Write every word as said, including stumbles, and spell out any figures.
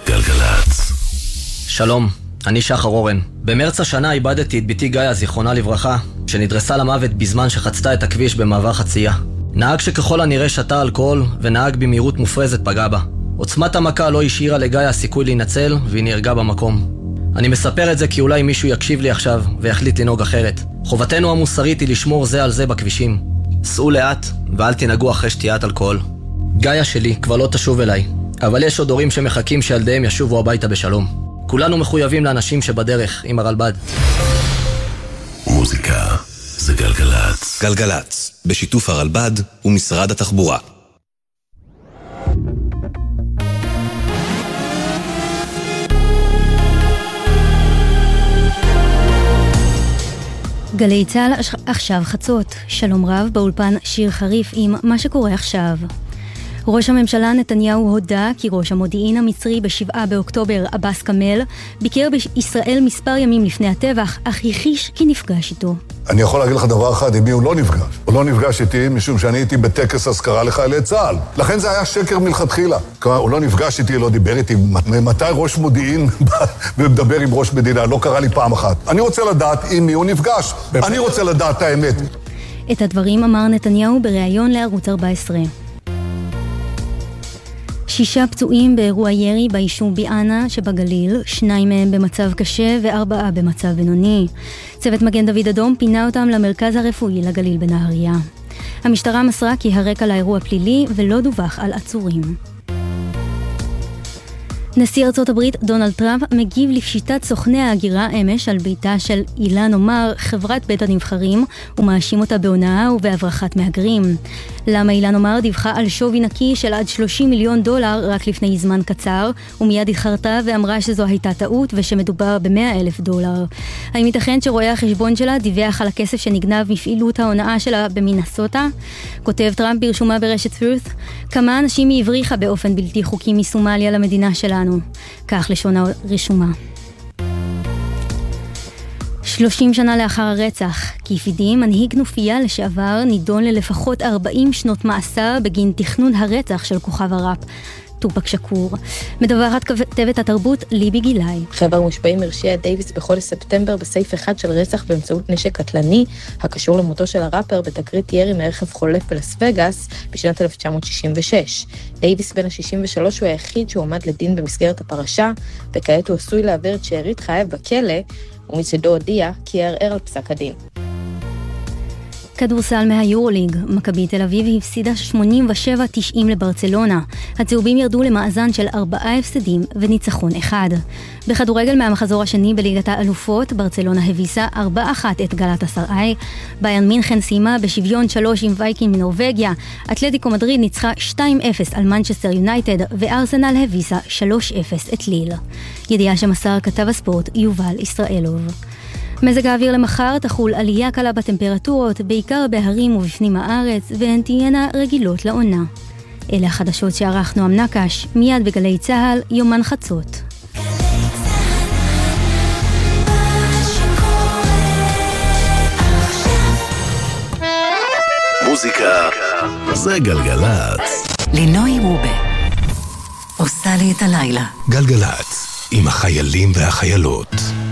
גלגלץ. שלום, אני שחר אורן. במרץ השנה איבדתי את ביתי גאיה, זיכרונה לברכה, שנדרסה למוות בזמן שחצתה את הכביש במעבר חצייה. נהג שככל הנראה שתה אלכוהול ונהג במהירות מופרזת פגע בה. עוצמת המכה לא השאירה לגאיה סיכוי להינצל והיא נהרגה במקום. אני מספר את זה כי אולי מישהו יקשיב לי עכשיו ויחליט לנהוג אחרת. חובתנו המוסרית היא לשמור זה על זה בכבישים. סעו לאט ואל תנהגו אחרי שתיית אלכוהול. גאיה שלי כבר לא תשוב אליי, אבל יש עוד הורים שמחכים שילדיהם ישובו הביתה בשלום. כולנו מחויבים לאנשים שבדרך עם הרלב"ד. מוזיקה זה גלגלץ. גלגלץ, בשיתוף הרלב"ד ומשרד התחבורה. גלי צהל עכשיו חצות. שלום רב, באולפן שיר חריף עם מה שקורה עכשיו. ראש הממשלה נתניהו הודע כי ראש המודיעין המצרי בשבעה באוקטובר, אבאס כמאל, ביקר בישראל מספר ימים לפני הטבח, אך הכחיש כי נפגש איתו. אני יכול להגיד לך דבר אחד, עם מי הוא לא נפגש. הוא לא נפגש איתי משום שאני הייתי בטקס אזכרה לחיילי צה"ל. לכן זה היה שקר מלכתחילה. הוא לא נפגש איתי, לא דיבר איתי. מתי ראש מודיעין ומדבר עם ראש מדינה? לא קרה לי פעם אחת. אני רוצה לדעת עם מי הוא נפגש. אני רוצה לדעת את האמת. את הדברים אמר נתניהו בריאיון לערוץ ארבע עשרה. שישה פצועים באירוע ירי ביישוב ביאנה שבגליל, שניים מהם במצב קשה וארבעה במצב בינוני. צוות מגן דוד אדום פינה אותם למרכז הרפואי לגליל בנהריה. המשטרה מסרה כי הרקע לאירוע פלילי ולא דווח על עצורים. נשיא ארצות הברית דונלד טראמפ מגיב לפשיטת סוכני ההגירה אמש על ביתה של אילן אומר, חברת בית הנבחרים, ומאשים אותה בהונאה ובהברחת מהגרים. למה אילן אומר דיווחה על שווי נקי של עד שלושים מיליון דולר רק לפני זמן קצר, ומיד התחרתה ואמרה שזו הייתה טעות ושמדובר ב-מאה אלף דולר. האם ייתכן שרואה החשבון שלה דיווח על הכסף שנגנב מפעילות ההונאה שלה במינסוטה? כותב טראמפ ברשומה ברשת Truth, כמה אנשים היא הבריחה באופן בלתי חוקי מסומליה למדינה שלנו. כך לשון הרשומה. שלושים שנה לאחר הרצח, כיפידי, מנהיג כנופיה לשעבר, נידון ללפחות ארבעים שנות מאסר בגין תכנון הרצח של כוכב הראפ טופק שקור. מדווחת כתבת התרבות ליבי גילאי. חבר מושבעים הרשיע את דייוויס בחודש ספטמבר בסעיף אחד של רצח באמצעות נשק קטלני, הקשור למותו של הראפר בתקרית ירי מרכב חולף בלס וגאס בשנת אלף תשע מאות שישים ושש. דייוויס בן ה-שישים ושלוש הוא היחיד שהועמד לדין במסגרת הפרשה, וכעת הוא עשוי להעביר את שארית חייו בכלא, ומצדו הודיע כי יערער על פסק הדין. כדורסל מהיורוליג, מכבי תל אביב הפסידה שמונים ושבע תשעים לברצלונה. הצהובים ירדו למאזן של ארבעה הפסדים וניצחון אחד. בכדורגל מהמחזור השני בליגת האלופות, ברצלונה הביסה ארבע אחת את גלאטסראי. ביירן מינכן סיימה בשוויון שלוש עם וייקינג מנורווגיה. אתלטיקו מדריד ניצחה שתיים אפס על מנצ'סטר יונייטד, וארסנל הביסה שלוש אפס את ליל. ידיעה שמסר כתב הספורט יובל ישראלוב. מזג האוויר למחר תחול עלייה קלה בטמפרטורות, בעיקר בהרים ובפנים הארץ, והן תהיינה רגילות לעונה. אלה החדשות שערכנו עם נקש, מיד בגלי צהל, יומן חצות. מוזיקה זה גלגלץ. לינוי רובה עושה לי את הלילה. גלגלץ, עם החיילים והחיילות.